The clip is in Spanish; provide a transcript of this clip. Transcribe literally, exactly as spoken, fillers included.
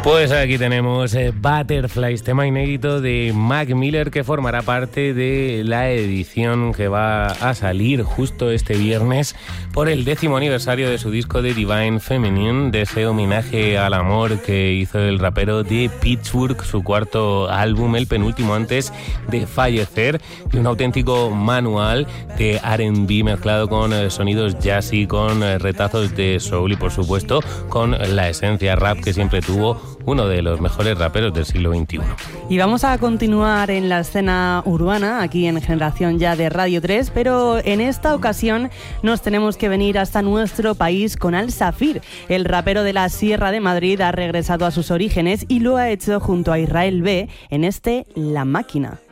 Pues aquí tenemos eh, Butterflies, tema inédito de Mac Miller, que formará parte de la edición que va a salir justo este viernes por el décimo aniversario de su disco de Divine Feminine, de ese homenaje al amor que hizo el rapero de Pittsburgh, su cuarto álbum, el penúltimo antes de fallecer, y un auténtico manual de R and B mezclado con eh, sonidos jazzy, con eh, retazos de soul y por supuesto con la esencia rap que siempre tuvo uno de los mejores raperos del siglo veintiuno. Y vamos a continuar en la escena urbana, aquí en Generación Ya de Radio tres, pero en esta ocasión nos tenemos que venir hasta nuestro país con Al Safir. El rapero de la Sierra de Madrid ha regresado a sus orígenes y lo ha hecho junto a Israel B en este La Máquina.